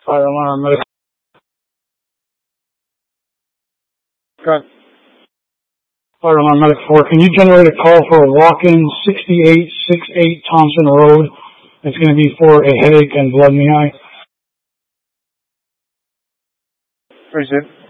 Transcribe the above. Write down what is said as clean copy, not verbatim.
Fire alarm medic. Okay. Fire alarm medic 4. Can you generate a call for a walk-in 6868 Thompson Road? It's going to be for a headache and blood in the eye. Present.